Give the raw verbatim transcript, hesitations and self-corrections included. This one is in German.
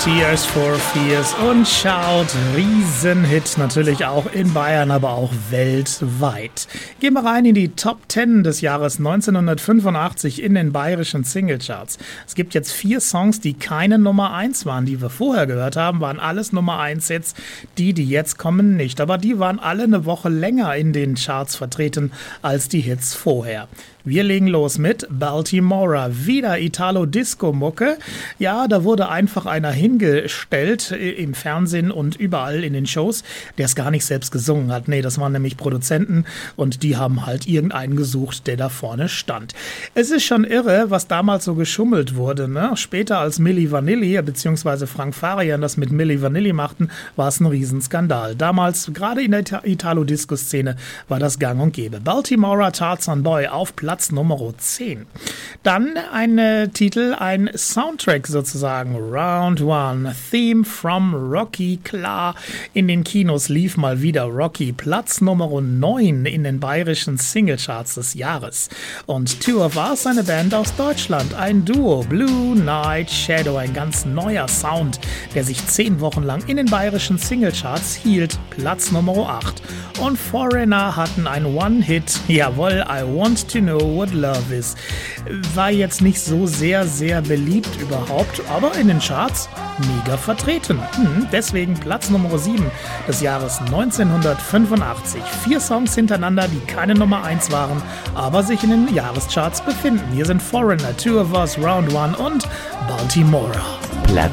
Tears for Fears und Shout, Riesenhit, natürlich auch in Bayern, aber auch weltweit. Gehen wir rein in die Top zehn des Jahres neunzehnhundertfünfundachtzig in den bayerischen Singlecharts. Es gibt jetzt vier Songs, die keine Nummer eins waren. Die wir vorher gehört haben, waren alles Nummer eins Hits. Die, die jetzt kommen, nicht. Aber die waren alle eine Woche länger in den Charts vertreten als die Hits vorher. Wir legen los mit Baltimora, wieder Italo-Disco-Mucke. Ja, da wurde einfach einer hingestellt im Fernsehen und überall in den Shows, der es gar nicht selbst gesungen hat. Nee, das waren nämlich Produzenten und die haben halt irgendeinen gesucht, der da vorne stand. Es ist schon irre, was damals so geschummelt wurde, ne? Später als Milli Vanilli bzw. Frank Farian das mit Milli Vanilli machten, war es ein Riesenskandal. Damals, gerade in der Italo-Disco-Szene, war das gang und gäbe. Baltimora, Tarzan Boy auf Platz Platz Nummer zehn. Dann ein äh, Titel, ein Soundtrack sozusagen, Round One, Theme from Rocky, klar, in den Kinos lief mal wieder Rocky, Platz Nummer neun in den bayerischen Singlecharts des Jahres. Und Two of Us, eine Band aus Deutschland, ein Duo, Blue Night Shadow, ein ganz neuer Sound, der sich zehn Wochen lang in den bayerischen Singlecharts hielt, Platz Nummer acht. Und Foreigner hatten ein One-Hit, jawohl, I Want to Know What Love Is. War jetzt nicht so sehr, sehr beliebt überhaupt, aber in den Charts mega vertreten. Hm, deswegen Platz Nummer sieben des Jahres neunzehnhundertfünfundachtzig. Vier Songs hintereinander, die keine Nummer eins waren, aber sich in den Jahrescharts befinden. Hier sind Foreigner, Two of Us, Round One und Baltimora. Platz